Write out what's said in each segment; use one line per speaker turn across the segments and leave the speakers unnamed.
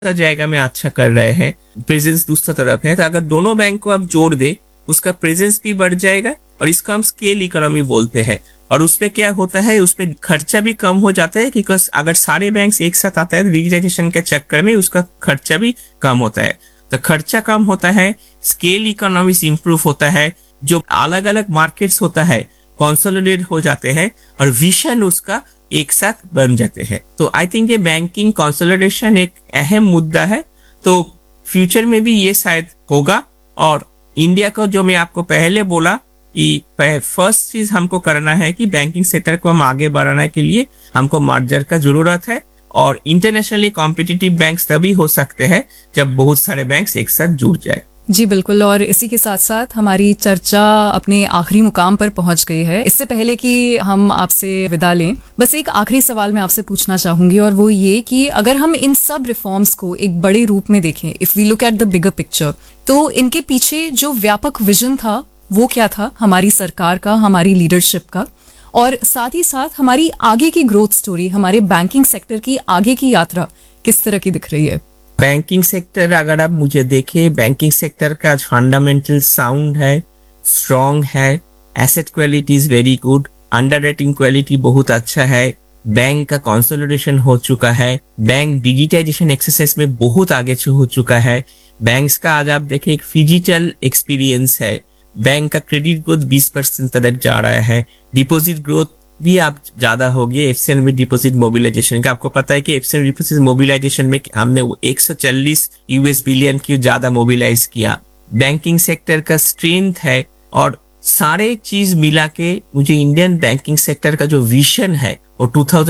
जाएगा में अच्छा कर रहे हैं, प्रेजेंस दूसरा तरफ है, तो अगर दोनों बैंक को आप जोड़ दे उसका प्रेजेंस भी बढ़ जाएगा और इसको हम स्केल इकोनॉमी बोलते हैं। और उसमें क्या होता है, उसमें खर्चा भी कम हो जाता है, बिकॉज अगर सारे बैंक एक साथ आता है तो डिजिटाइजेशन के चक्कर में उसका खर्चा भी कम होता है। तो खर्चा कम होता है, स्केल इकोनॉमिक्स इंप्रूव होता है, जो अलग अलग मार्केट्स होता है कंसोलिडेट हो जाते हैं और विजन उसका एक साथ बन जाते हैं। तो आई थिंक ये बैंकिंग कंसोलिडेशन एक अहम मुद्दा है, तो फ्यूचर में भी ये शायद होगा। और इंडिया को जो मैं आपको पहले बोला कि फर्स्ट चीज हमको करना है कि बैंकिंग सेक्टर को हम आगे बढ़ाने के लिए हमको मर्जर का जरूरत है, और इंटरनेशनली कॉम्पिटिटिव बैंक्स तभी हो सकते हैं जब बहुत सारे बैंक्स एक साथ जुड़ जाए।
जी बिल्कुल, और इसी के साथ साथ हमारी चर्चा अपने आखिरी मुकाम पर पहुंच गई है। इससे पहले कि हम आपसे विदा लें, बस एक आखिरी सवाल मैं आपसे पूछना चाहूंगी, और वो ये कि अगर हम इन सब रिफॉर्म्स को एक बड़े रूप में देखें, if we look at the bigger picture, तो इनके पीछे जो व्यापक विजन था वो क्या था, हमारी सरकार का, हमारी लीडरशिप का, और साथ ही साथ हमारी आगे की ग्रोथ स्टोरी, हमारे बैंकिंग सेक्टर की आगे की यात्रा किस तरह की दिख रही है?
बैंकिंग सेक्टर अगर आप मुझे देखें, बैंकिंग सेक्टर का फंडामेंटल साउंड है, स्ट्रॉन्ग है, asset quality is very good, underwriting quality बहुत अच्छा है, बैंक का कंसोलिडेशन हो चुका है, बैंक डिजिटाइजेशन एक्सरसाइज में बहुत आगे हो चुका है, बैंक्स का आज आप देखें एक फिजिटल एक्सपीरियंस है, बैंक का क्रेडिट ग्रोथ 20% तक जा रहा है, डिपॉजिट ग्रोथ भी आप ज्यादा हो गए एफसीएन में डिपॉजिट मोबिलाइजेशन का। आपको पता है कि एफसीएन डिपॉजिट मोबिलाइजेशन में हमने 140 यूएस बिलियन की ज्यादा मोबिलाइज किया। बैंकिंग सेक्टर का स्ट्रेंथ है, और सारे चीज मिला के मुझे इंडियन बैंकिंग सेक्टर का जो विजन है वो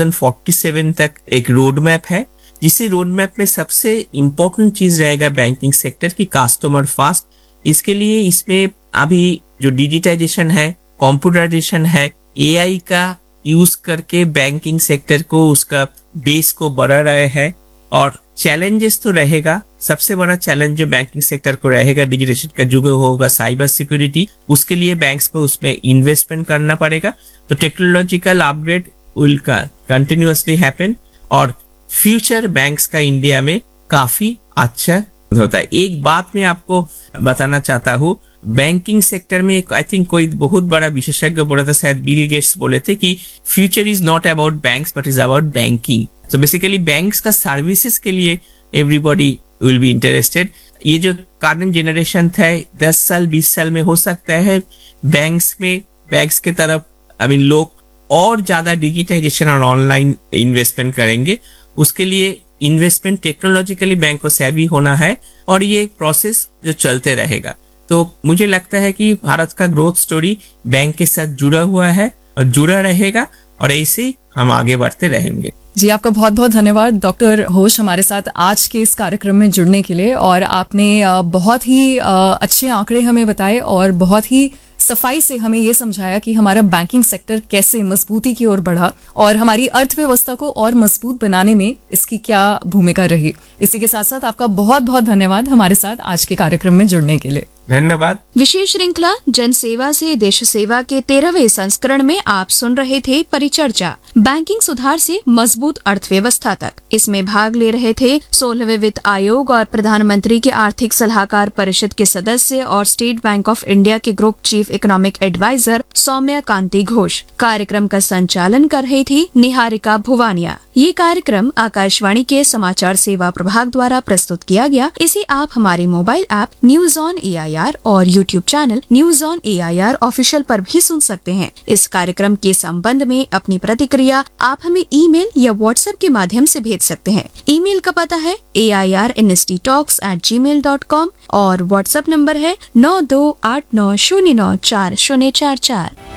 2047 तक एक रोड मैप है, जिसे रोड मैप में सबसे इंपॉर्टेंट चीज रहेगा बैंकिंग सेक्टर की कस्टमर फास्ट। इसके लिए इसमें अभी जो डिजिटाइजेशन है, कंप्यूटराइजेशन है, एआई का यूज करके बैंकिंग सेक्टर को उसका बेस को बढ़ा रहे हैं। और चैलेंजेस तो रहेगा, सबसे बड़ा चैलेंज जो बैंकिंग सेक्टर को रहेगा डिजिटाइजेशन का युग होगा साइबर सिक्योरिटी। उसके लिए बैंक्स को उसमें इन्वेस्टमेंट करना पड़ेगा। तो technological upgrade will continuously happen, और फ्यूचर बैंक्स का इंडिया में काफी अच्छा होता है। एक बात मैं आपको बताना चाहता हूँ, बैंकिंग सेक्टर में आई थिंक कोई बहुत बड़ा विशेषज्ञ बोला था, शायद बिल गेट्स बोले थे कि future is not about banks but is about banking. तो बेसिकली बैंक्स का सर्विसेज के लिए एवरीबॉडी विल बी इंटरेस्टेड। ये जो करंट जनरेशन था 10 साल 20 साल में हो सकता है बैंक्स के तरफ लोग और ज्यादा डिजिटाइजेशन और ऑनलाइन इन्वेस्टमेंट करेंगे। उसके लिए इन्वेस्टमेंट टेक्नोलॉजिकली बैंक को सेवी होना है, और ये प्रोसेस जो चलते रहेगा। तो मुझे लगता है कि भारत का ग्रोथ स्टोरी बैंक के साथ जुड़ा हुआ है और जुड़ा रहेगा, और ऐसे ही हम आगे बढ़ते रहेंगे।
जी, आपका बहुत बहुत धन्यवाद डॉक्टर घोष हमारे साथ आज के इस कार्यक्रम में जुड़ने के लिए। और आपने बहुत ही अच्छे आंकड़े हमें बताए और बहुत ही सफाई से हमें ये समझाया कि हमारा बैंकिंग सेक्टर कैसे मजबूती की ओर बढ़ा और हमारी अर्थव्यवस्था को और मजबूत बनाने में इसकी क्या भूमिका रही। इसी के साथ साथ आपका बहुत बहुत धन्यवाद हमारे साथ आज के कार्यक्रम में जुड़ने के लिए।
धन्यवाद।
विशेष श्रृंखला जन सेवा से देश सेवा के 13वें संस्करण में आप सुन रहे थे परिचर्चा, बैंकिंग सुधार से मजबूत अर्थव्यवस्था तक। इसमें भाग ले रहे थे 16वें वित्त आयोग और प्रधानमंत्री के आर्थिक सलाहकार परिषद के सदस्य और स्टेट बैंक ऑफ इंडिया के group chief economic adviser Saumya कांति घोष। कार्यक्रम का संचालन कर रही थी निहारिका भुवानिया। ये कार्यक्रम आकाशवाणी के समाचार सेवा प्रभाग द्वारा प्रस्तुत किया गया। इसे आप हमारे mobile app news on AIR और YouTube channel news on AIR official पर भी सुन सकते हैं। इस कार्यक्रम के संबंध में अपनी प्रतिक्रिया आप हमें ईमेल या व्हाट्सएप के माध्यम से भेज सकते हैं। ईमेल का पता है airnsttalks@gmail.com और व्हाट्सएप नंबर है 9289094044।